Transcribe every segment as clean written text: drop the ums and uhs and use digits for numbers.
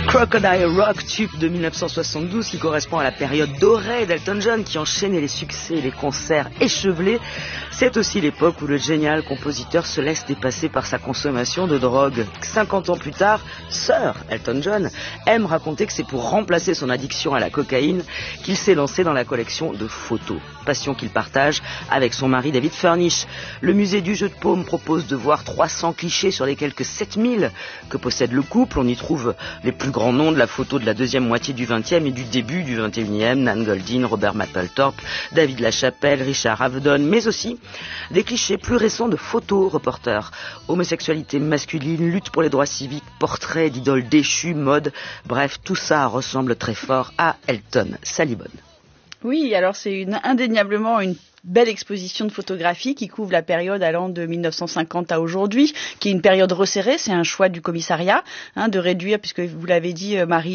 Crocodile Rock, tube de 1972 qui correspond à la période dorée d'Elton John qui enchaînait les succès et les concerts échevelés. C'est aussi l'époque où le génial compositeur se laisse dépasser par sa consommation de drogue. 50 ans plus tard, Sir Elton John aime raconter que c'est pour remplacer son addiction à la cocaïne qu'il s'est lancé dans la collection de photos. Passion qu'il partage avec son mari David Furnish. Le musée du jeu de paume propose de voir 300 clichés sur les quelques 7000 que possède le couple. On y trouve les plus grands noms de la photo de la deuxième moitié du XXe et du début du XXIe, Nan Goldin, Robert Mapplethorpe, David Lachapelle, Richard Avedon, mais aussi des clichés plus récents de photos reporters. Homosexualité masculine, lutte pour les droits civiques, portraits d'idoles déchues, mode, bref, tout ça ressemble très fort à Elton. Sally Bonne. Oui, alors c'est indéniablement une belle exposition de photographie qui couvre la période allant de 1950 à aujourd'hui, qui est une période resserrée. C'est un choix du commissariat de réduire, puisque vous l'avez dit, Marie,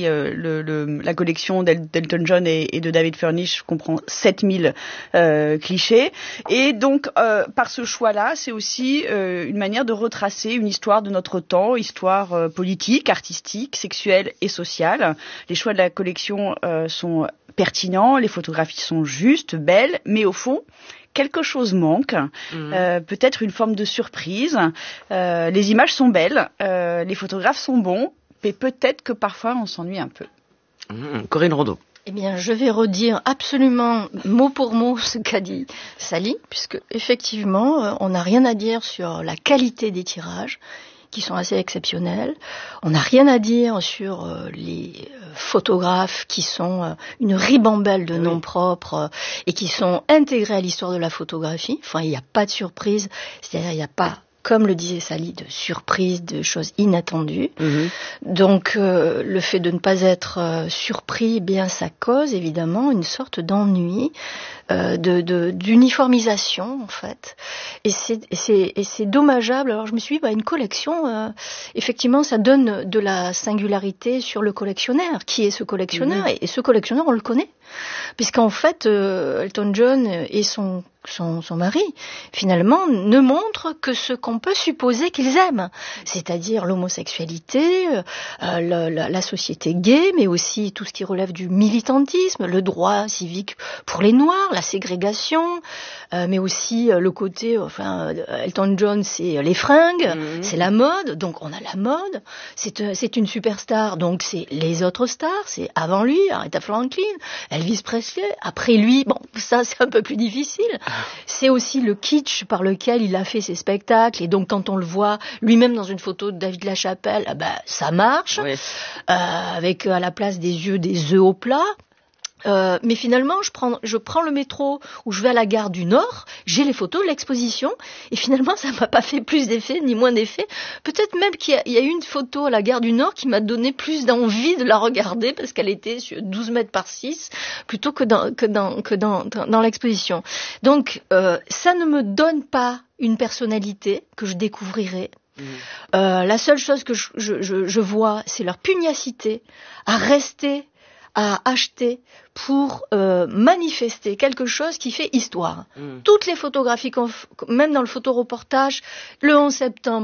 la collection d'Elton John et de David Furnish comprend 7000 clichés. Et donc, par ce choix-là, c'est aussi une manière de retracer une histoire de notre temps, histoire politique, artistique, sexuelle et sociale. Les choix de la collection sont pertinents, les photographies sont justes, belles, mais au fond, quelque chose manque, peut-être une forme de surprise. Les images sont belles, les photographes sont bons, mais peut-être que parfois on s'ennuie un peu. Corinne Rondeau. Eh bien, je vais redire absolument mot pour mot ce qu'a dit Sally, puisque effectivement, on n'a rien à dire sur la qualité des tirages, qui sont assez exceptionnels. On n'a rien à dire sur les photographes qui sont une ribambelle de noms propres et qui sont intégrés à l'histoire de la photographie. Enfin, il n'y a pas de surprise, c'est-à-dire il n'y a pas, comme le disait Sally, de surprise, de choses inattendues. Donc, le fait de ne pas être surpris, eh bien, ça cause évidemment une sorte d'ennui, d'uniformisation en fait. Et c'est dommageable. Alors, je me suis dit, une collection, effectivement, ça donne de la singularité sur le collectionneur. Qui est ce collectionneur ? Et ce collectionneur, on le connaît, puisqu'en fait, Elton John et son mari, finalement, ne montrent que ce qu'on peut supposer qu'ils aiment, c'est-à-dire l'homosexualité, la société gay, mais aussi tout ce qui relève du militantisme, le droit civique pour les Noirs, la ségrégation, mais aussi le côté, Elton John, c'est les fringues, c'est la mode, donc on a la mode, c'est une superstar, donc c'est les autres stars, c'est avant lui, Aretha Franklin, Elvis Presley, après lui, bon, ça c'est un peu plus difficile. C'est aussi le kitsch par lequel il a fait ses spectacles, et donc quand on le voit lui-même dans une photo de David Lachapelle, ça marche, oui. Avec à la place des yeux des œufs au plat. Mais finalement, je prends le métro ou je vais à la gare du Nord, j'ai les photos de l'exposition, et finalement, ça m'a pas fait plus d'effet ni moins d'effet. Peut-être même qu'il y a eu une photo à la gare du Nord qui m'a donné plus d'envie de la regarder parce qu'elle était sur 12 mètres par 6 plutôt que dans l'exposition. Donc, ça ne me donne pas une personnalité que je découvrirai. La seule chose que je vois, c'est leur pugnacité à rester, à acheter pour manifester quelque chose qui fait histoire. Toutes les photographies, même dans le photoreportage, le 11 septembre,